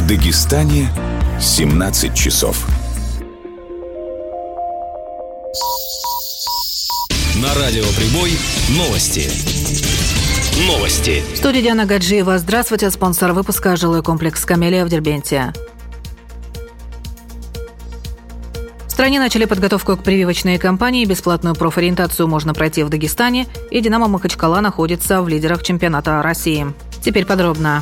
Дагестане 17 часов. На радио «Прибой» новости. В студии Диана Гаджиева. Здравствуйте. Спонсор выпуска — жилой комплекс «Камелия» в Дербенте. В стране начали подготовку к прививочной кампании. Бесплатную профориентацию можно пройти в Дагестане. И «Динамо» Махачкала находится в лидерах чемпионата России. Теперь подробно.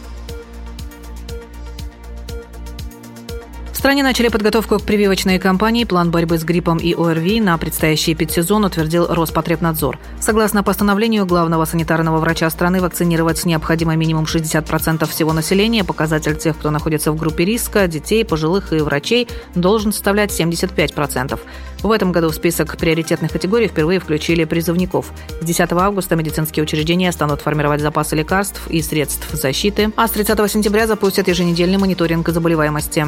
В стране начали подготовку к прививочной кампании. План борьбы с гриппом и ОРВИ на предстоящий эпидсезон утвердил Роспотребнадзор. Согласно постановлению главного санитарного врача страны, вакцинировать необходимо минимум 60% всего населения. Показатель тех, кто находится в группе риска, детей, пожилых и врачей, должен составлять 75%. В этом году в список приоритетных категорий впервые включили призывников. С 10 августа медицинские учреждения станут формировать запасы лекарств и средств защиты, а с 30 сентября запустят еженедельный мониторинг заболеваемости.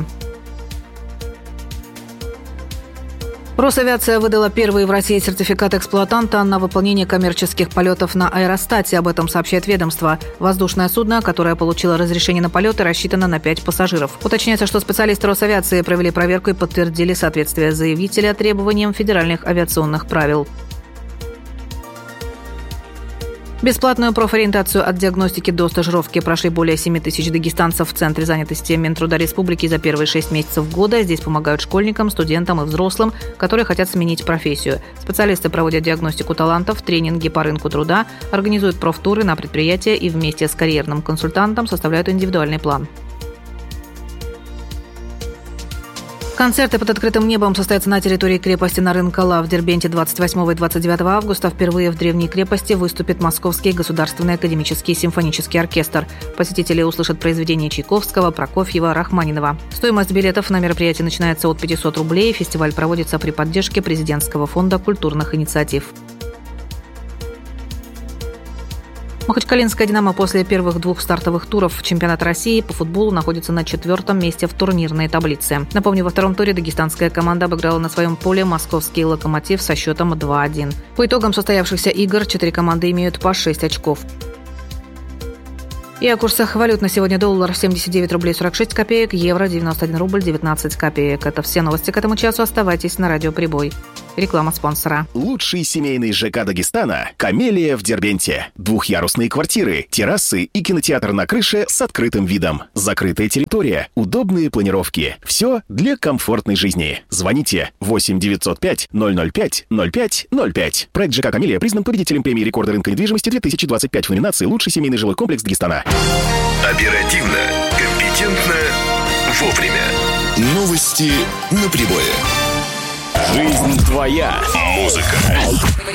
Росавиация выдала первый в России сертификат эксплуатанта на выполнение коммерческих полетов на аэростате. Об этом сообщает ведомство. Воздушное судно, которое получило разрешение на полеты, рассчитано на 5 пассажиров. Уточняется, что специалисты Росавиации провели проверку и подтвердили соответствие заявителя требованиям федеральных авиационных правил. Бесплатную профориентацию от диагностики до стажировки прошли более 7 тысяч дагестанцев в Центре занятости Минтруда Республики за первые 6 месяцев года. Здесь помогают школьникам, студентам и взрослым, которые хотят сменить профессию. Специалисты проводят диагностику талантов, тренинги по рынку труда, организуют профтуры на предприятия и вместе с карьерным консультантом составляют индивидуальный план. Концерты под открытым небом состоятся на территории крепости Нарынкала. В Дербенте 28 и 29 августа впервые в древней крепости выступит Московский государственный академический симфонический оркестр. Посетители услышат произведения Чайковского, Прокофьева, Рахманинова. Стоимость билетов на мероприятие начинается от 500 рублей. Фестиваль проводится при поддержке Президентского фонда культурных инициатив. Махачкалинская «Динамо» после первых 2 стартовых туров чемпионата России по футболу находится на 4-м месте в турнирной таблице. Напомню, во втором туре дагестанская команда обыграла на своем поле московский «Локомотив» со счетом 2-1. По итогам состоявшихся игр 4 команды имеют по 6 очков. И о курсах валют на сегодня: доллар 79 рублей 46 копеек, евро 91 рубль 19 копеек. Это все новости к этому часу. Оставайтесь на радио «Прибой». Реклама спонсора. Лучший семейный ЖК Дагестана – «Камелия» в Дербенте. Двухъярусные квартиры, террасы и кинотеатр на крыше с открытым видом. Закрытая территория, удобные планировки. Все для комфортной жизни. Звоните 8 905 005 05 05. Проект ЖК «Камелия» признан победителем премии рекорда рынка недвижимости 2025 в номинации «Лучший семейный жилой комплекс Дагестана». Оперативно, компетентно, вовремя. Новости на Прибое. Жизнь твоя. Музыка.